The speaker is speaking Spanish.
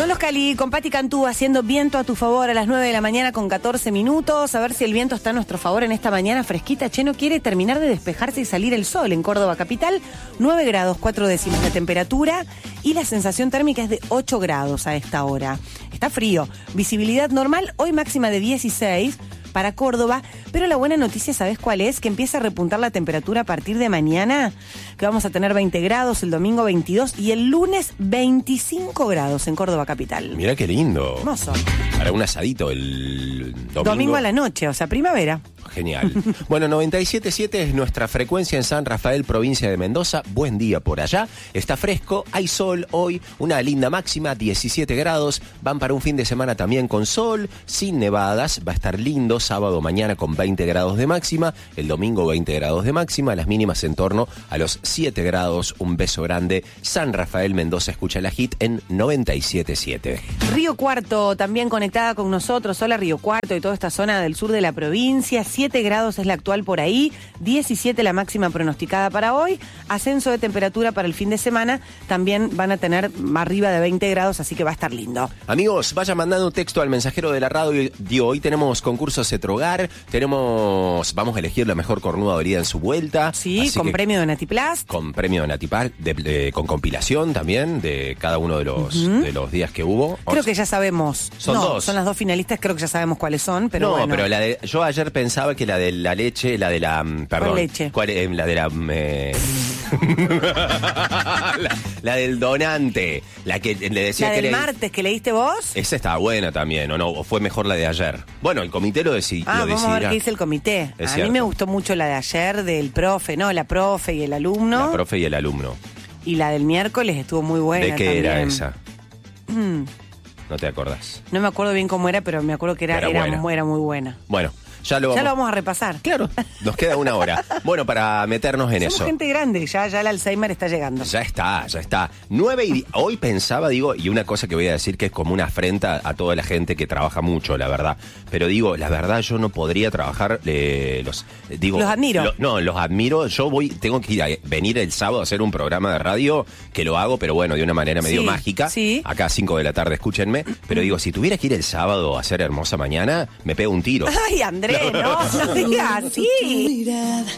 Son los Cali con Pati Cantú haciendo viento a tu favor a las 9 de la mañana con 14 minutos. A ver si el viento está a nuestro favor en esta mañana fresquita. Che, no quiere terminar de despejarse y salir el sol en Córdoba capital. 9 grados, 4 décimas de temperatura y la sensación térmica es de 8 grados a esta hora. Está frío. Visibilidad normal, hoy máxima de 16 para Córdoba, pero la buena noticia, ¿sabés cuál es? Que empieza a repuntar la temperatura a partir de mañana, que vamos a tener 20 grados, el domingo 22 y el lunes 25 grados en Córdoba capital. Mirá qué lindo. Hermoso. Para un asadito el domingo. Domingo a la noche, o sea, primavera. Genial. Bueno, 97.7 es nuestra frecuencia en San Rafael, provincia de Mendoza. Buen día por allá. Está fresco, hay sol hoy, una linda máxima, 17 grados. Van para un fin de semana también con sol, sin nevadas. Va a estar lindo, sábado mañana con 20 grados de máxima, el domingo 20 grados de máxima, las mínimas en torno a los 7 grados. Un beso grande. San Rafael, Mendoza, escucha la hit en 97.7. Río Cuarto también conectada con nosotros. Hola Río Cuarto y toda esta zona del sur de la provincia. 7 grados es la actual por ahí, 17 la máxima pronosticada para hoy, ascenso de temperatura para el fin de semana, también van a tener arriba de 20 grados, así que va a estar lindo. Amigos, vayan mandando un texto al mensajero de la radio. Hoy tenemos concursos Cetrogar, vamos a elegir la mejor cornuda dolida en su vuelta. Sí, con premio de Natiplast. Con premio de Natiplast, con compilación también de cada uno de los días que hubo. Creo que ya sabemos. Son dos. Son las dos finalistas, creo que ya sabemos cuáles son, pero no, bueno. pero yo ayer pensaba que la de la leche, la de la... Perdón. ¿Cuál leche? La de la... la del donante. La que le decía la que... del martes que leíste vos. Esa estaba buena también, ¿o no? ¿O fue mejor la de ayer? Bueno, el comité lo decidirá. Vamos a ver qué dice el comité. A mí me gustó mucho la de ayer del profe, ¿no? La profe y el alumno. La profe y el alumno. Y la del miércoles estuvo muy buena. ¿De qué también. era esa? No te acordás. No me acuerdo bien cómo era, pero me acuerdo que era muy buena. Bueno, ya lo vamos a repasar. Claro, nos queda una hora. Bueno, para meternos en Somos eso. Gente grande, ya el Alzheimer está llegando. Ya está. 9 hoy pensaba, y una cosa que voy a decir que es como una afrenta a toda la gente que trabaja mucho, la verdad. Pero la verdad, yo no podría trabajar, los admiro. Los admiro. Tengo que venir el sábado a hacer un programa de radio, que lo hago, pero bueno, de una manera medio mágica. Sí. Acá a 5 de la tarde, escúchenme. Pero si tuviera que ir el sábado a hacer Hermosa Mañana, me pego un tiro. Ay, Andrés, no digas así.